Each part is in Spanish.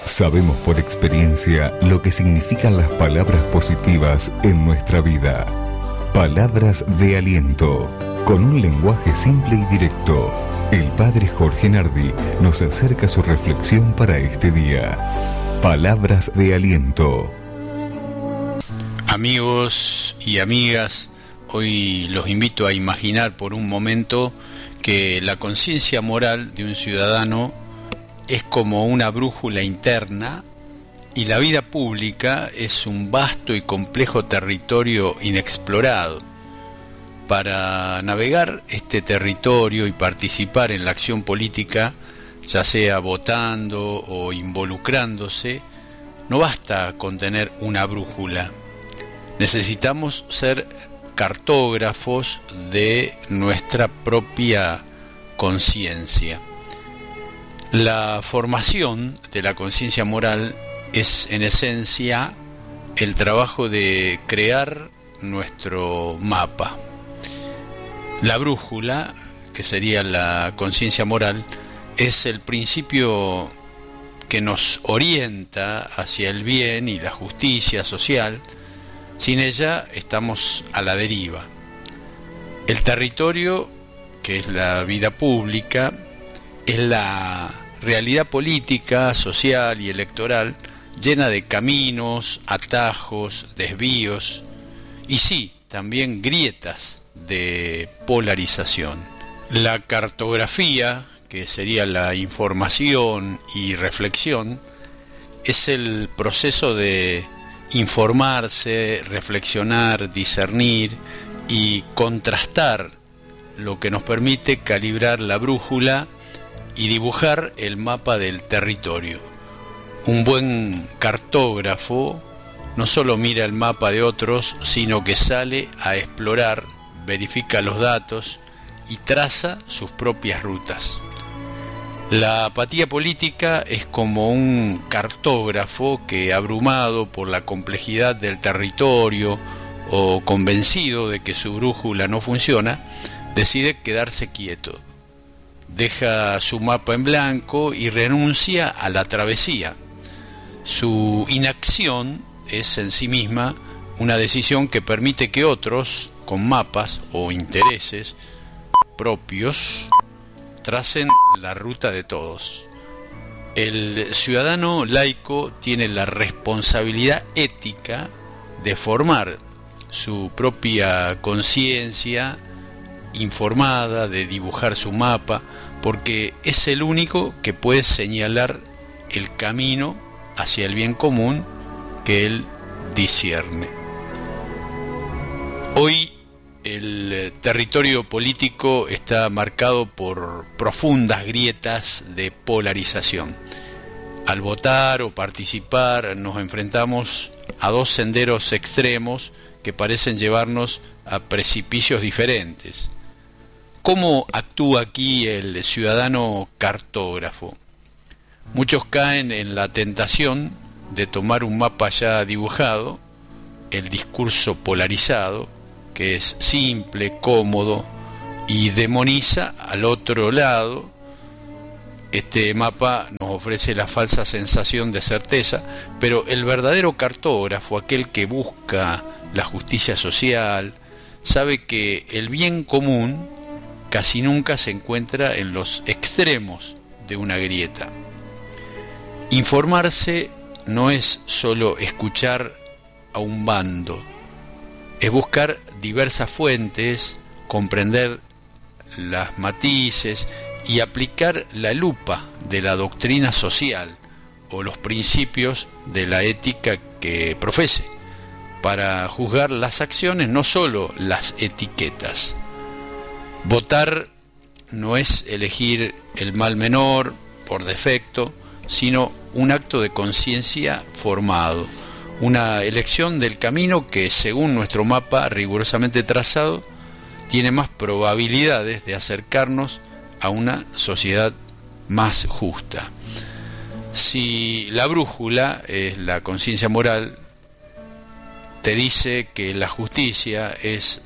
Sabemos por experiencia lo que significan las palabras positivas en nuestra vida. Palabras de aliento, con un lenguaje simple y directo. El padre Jorge Nardi nos acerca su reflexión para este día. Palabras de aliento. Amigos y amigas, hoy los invito a imaginar por un momento que la conciencia moral de un ciudadano es como una brújula interna y la vida pública es un vasto y complejo territorio inexplorado. Para navegar este territorio y participar en la acción política, ya sea votando o involucrándose, no basta con tener una brújula. Necesitamos ser cartógrafos de nuestra propia conciencia. La formación de la conciencia moral es en esencia el trabajo de crear nuestro mapa. La brújula, que sería la conciencia moral, es el principio que nos orienta hacia el bien y la justicia social. Sin ella estamos a la deriva. El territorio, que es la vida pública, es la realidad política, social y electoral llena de caminos, atajos, desvíos y sí, también grietas de polarización. La cartografía, que sería la información y reflexión, es el proceso de informarse, reflexionar, discernir y contrastar, lo que nos permite calibrar la brújula y dibujar el mapa del territorio. Un buen cartógrafo no solo mira el mapa de otros, sino que sale a explorar, verifica los datos y traza sus propias rutas. La apatía política es como un cartógrafo que, abrumado por la complejidad del territorio o convencido de que su brújula no funciona, decide quedarse quieto. Deja su mapa en blanco y renuncia a la travesía. Su inacción es en sí misma una decisión que permite que otros, con mapas o intereses propios, tracen la ruta de todos. El ciudadano laico tiene la responsabilidad ética de formar su propia conciencia informada, de dibujar su mapa, porque es el único que puede señalar el camino hacia el bien común que él discierne. Hoy el territorio político está marcado por profundas grietas de polarización. Al votar o participar nos enfrentamos a dos senderos extremos que parecen llevarnos a precipicios diferentes. ¿Cómo actúa aquí el ciudadano cartógrafo? Muchos caen en la tentación de tomar un mapa ya dibujado, el discurso polarizado, que es simple, cómodo y demoniza al otro lado. Este mapa nos ofrece la falsa sensación de certeza, pero el verdadero cartógrafo, aquel que busca la justicia social, sabe que el bien común casi nunca se encuentra en los extremos de una grieta. Informarse no es solo escuchar a un bando, es buscar diversas fuentes, comprender las matices y aplicar la lupa de la doctrina social o los principios de la ética que profese, para juzgar las acciones, no solo las etiquetas. Votar no es elegir el mal menor por defecto, sino un acto de conciencia formado, una elección del camino que, según nuestro mapa rigurosamente trazado, tiene más probabilidades de acercarnos a una sociedad más justa. Si la brújula es la conciencia moral, te dice que la justicia es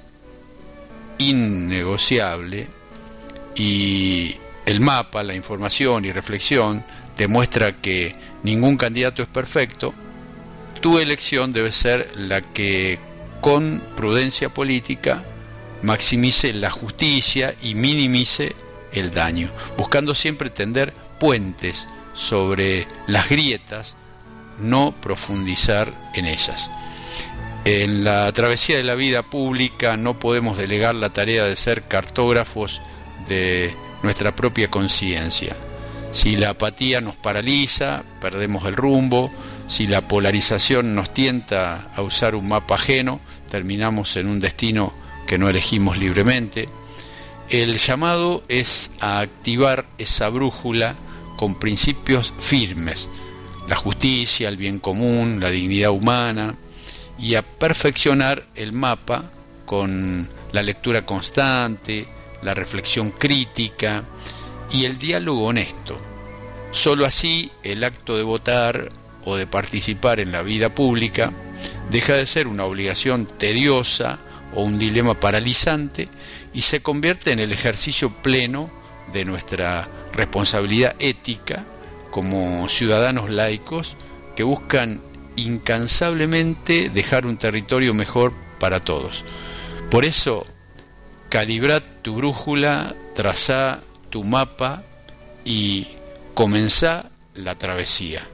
innegociable y el mapa, la información y reflexión demuestra que ningún candidato es perfecto, tu elección debe ser la que con prudencia política maximice la justicia y minimice el daño, buscando siempre tender puentes sobre las grietas, no profundizar en ellas. En la travesía de la vida pública no podemos delegar la tarea de ser cartógrafos de nuestra propia conciencia. Si la apatía nos paraliza, perdemos el rumbo. Si la polarización nos tienta a usar un mapa ajeno, terminamos en un destino que no elegimos libremente. El llamado es a activar esa brújula con principios firmes: la justicia, el bien común, la dignidad humana, y a perfeccionar el mapa con la lectura constante, la reflexión crítica y el diálogo honesto. Solo así el acto de votar o de participar en la vida pública deja de ser una obligación tediosa o un dilema paralizante y se convierte en el ejercicio pleno de nuestra responsabilidad ética como ciudadanos laicos que buscan incansablemente dejar un territorio mejor para todos. Por eso, calibrá tu brújula, trazá tu mapa y comenzá la travesía.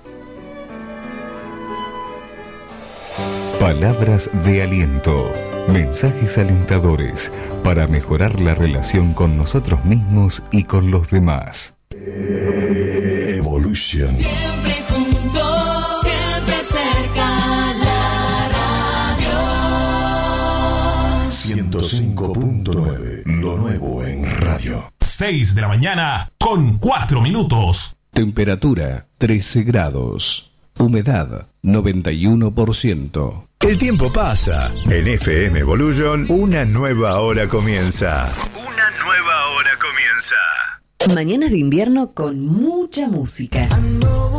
Palabras de aliento, mensajes alentadores para mejorar la relación con nosotros mismos y con los demás. Evolution. Siempre juntos, siempre cerca, la radio. 105.9, lo nuevo en radio. 6 de la mañana con 4 minutos. Temperatura 13 grados. Humedad 91%. El tiempo pasa. En FM Evolution, una nueva hora comienza. Una nueva hora comienza. Mañanas de invierno con mucha música.